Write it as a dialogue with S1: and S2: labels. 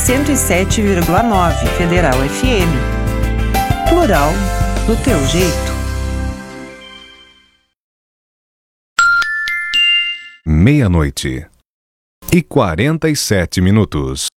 S1: 107,9 Federal FM. Plural do teu jeito.
S2: Meia-noite e 47 minutos.